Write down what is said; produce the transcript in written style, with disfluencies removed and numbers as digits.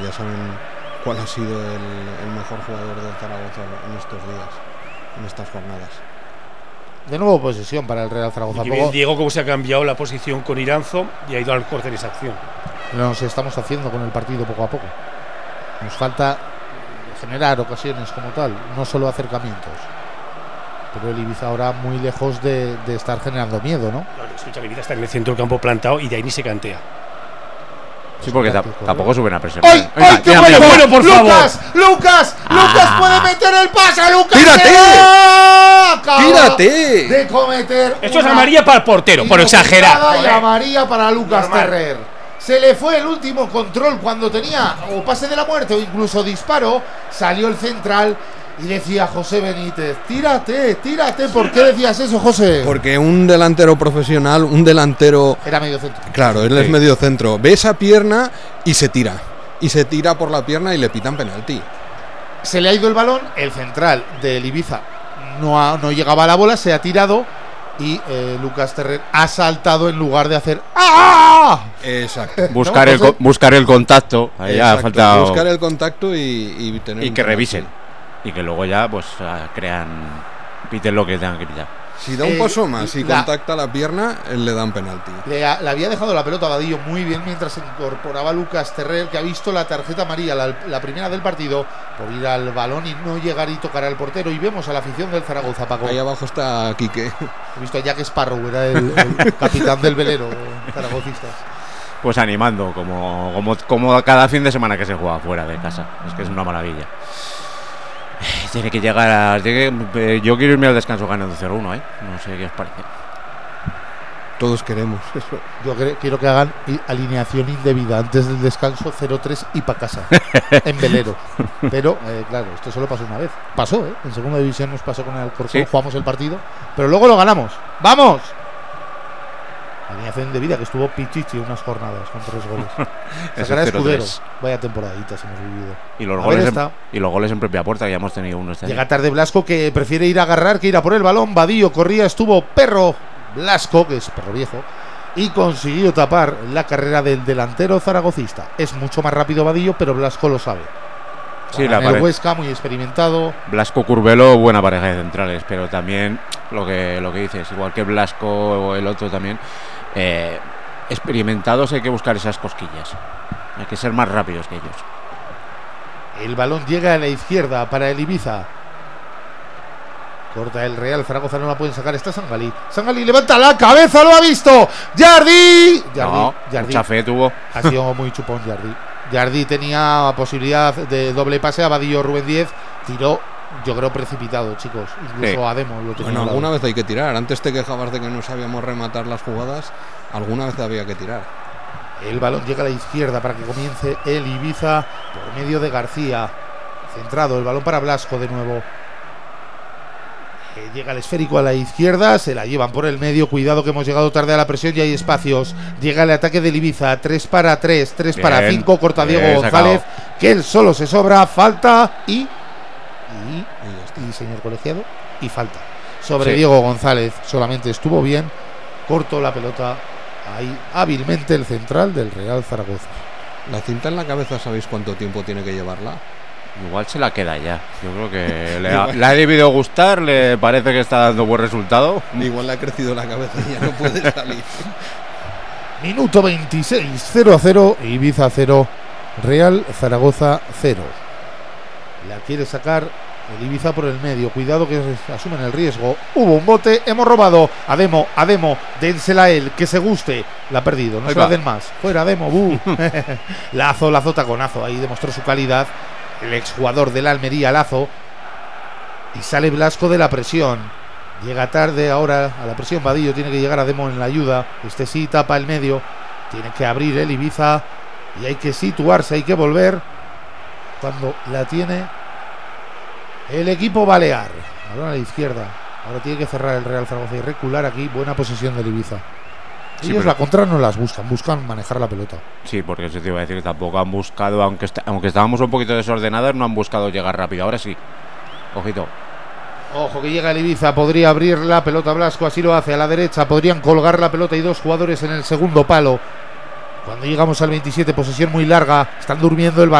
ya saben cuál ha sido el mejor jugador del Zaragoza en estos días, en estas jornadas. De nuevo posesión para el Real Zaragoza. Y bien, Diego, cómo se ha cambiado la posición con Iranzo y ha ido al corte en esa acción. Nos estamos haciendo con el partido poco a poco. Nos falta generar ocasiones como tal, no solo acercamientos. Pero el Ibiza ahora muy lejos de estar generando miedo, ¿no? Escucha, el Ibiza está en el centro del campo plantado y de ahí ni se cantea. Sí, porque tampoco suben a presión. ¡Ay, Venga, qué mira, bueno, por Lucas, favor! ¡Lucas puede meter el pase! ¡Lucas! ¡Tírate! Acaba ¡Tírate! de cometer Esto es amarilla para el portero, por exagerar. Y amarilla para Lucas Terrer. Se le fue el último control cuando tenía o pase de la muerte o incluso disparo. Salió el central y decía José Benítez: tírate. ¿Por qué decías eso, José? Porque un delantero profesional, un delantero... Era medio centro. Claro, él es medio centro. Ve esa pierna y se tira. Y se tira por la pierna y le pitan penalti. Se le ha ido el balón, el central del Ibiza no llegaba a la bola, se ha tirado y Lucas Terrer ha saltado en lugar de hacer ¡ah! Exacto. buscar el contacto. Ahí ha faltado. Buscar el contacto y tener. Y que revisen. Y que luego ya pues piten lo que tengan que pitar. Si da un paso más y contacta la pierna, le dan penalti. Le había dejado la pelota a Vadillo muy bien mientras se incorporaba Lucas Terrer, que ha visto la tarjeta amarilla, la primera del partido, por ir al balón y no llegar y tocar al portero. Y vemos a la afición del Zaragoza, Paco. Ahí abajo está Quique. He visto a Jack Sparrow, era el capitán del velero zaragocistas. Pues animando, como cada fin de semana que se juega fuera de casa. Es que es una maravilla. Tiene que llegar yo quiero irme al descanso ganando 0-1, no sé qué os parece. Todos queremos eso. Yo quiero que hagan alineación indebida antes del descanso, 0-3 y para casa en velero. Pero claro, esto solo pasó una vez. Pasó, en segunda división nos pasó con el Alcorcón, jugamos el partido, pero luego lo ganamos. ¡Vamos! Alineación indebida que estuvo Pichichi unas jornadas con 3 goles. Sacará Escudero. Vaya temporaditas hemos vivido. Y los goles en propia puerta, que ya hemos tenido uno este año. Llega tarde Blasco, que prefiere ir a agarrar que ir a por el balón. Vadillo corría, estuvo Perro Blasco, que es Perro viejo, y consiguió tapar la carrera del delantero zaragocista. Es mucho más rápido Vadillo, pero Blasco lo sabe. Sí, el Huesca, muy experimentado. Blasco Curvelo, buena pareja de centrales, pero también lo que dices, igual que Blasco o el otro también, experimentados, hay que buscar esas cosquillas. Hay que ser más rápidos que ellos. El balón llega a la izquierda para el Ibiza. Corta el Real Zaragoza, no la pueden sacar. Está Sangalí. Sangalí levanta la cabeza, lo ha visto. Jardí. Mucha fe tuvo. Ha sido muy chupón Jardí. Jardí tenía posibilidad de doble pase a Vadillo. Rubén Díez tiró, yo creo, precipitado, chicos. Incluso Ademo lo tenía. Bueno, alguna vez hay que tirar. Antes te quejabas de que no sabíamos rematar las jugadas. Alguna vez había que tirar. El balón llega a la izquierda para que comience el Ibiza por medio de García. Centrado, el balón para Blasco de nuevo. Llega el esférico a la izquierda, se la llevan por el medio. Cuidado que hemos llegado tarde a la presión y hay espacios. Llega el ataque del Ibiza, 3 para 3, 3 para 5. Corta Diego González, que él solo se sobra. Falta y señor colegiado, y falta sobre Diego González. Solamente estuvo bien. Cortó la pelota ahí hábilmente el central del Real Zaragoza. La cinta en la cabeza, ¿sabéis cuánto tiempo tiene que llevarla? Igual se la queda ya. Yo creo que le ha debido gustar, le parece que está dando buen resultado. Igual le ha crecido la cabeza y ya no puede salir. Minuto 26, 0-0, Ibiza 0, Real Zaragoza 0. La quiere sacar el Ibiza por el medio. Cuidado que asumen el riesgo. Hubo un bote, hemos robado. Ademo, dénsela a él, que se guste. La ha perdido, no se la den más. Fuera Ademo, Lazo taconazo, ahí demostró su calidad el exjugador del Almería, Lazo. Y sale Blasco de la presión. Llega tarde ahora a la presión Vadillo, tiene que llegar a Ademo en la ayuda. Este sí tapa el medio. Tiene que abrir el Ibiza y hay que situarse, hay que volver cuando la tiene el equipo balear. Balón a la izquierda. Ahora tiene que cerrar el Real Zaragoza y recular aquí. Buena posesión del Ibiza. Ellos la contra no las buscan manejar la pelota. Sí, porque eso te iba a decir que tampoco han buscado, aunque estábamos un poquito desordenados, no han buscado llegar rápido. Ahora sí. Ojito. Ojo que llega el Ibiza, podría abrir la pelota Blasco, así lo hace a la derecha, podrían colgar la pelota y 2 jugadores en el segundo palo. Cuando llegamos al 27, posesión muy larga, están durmiendo el balón.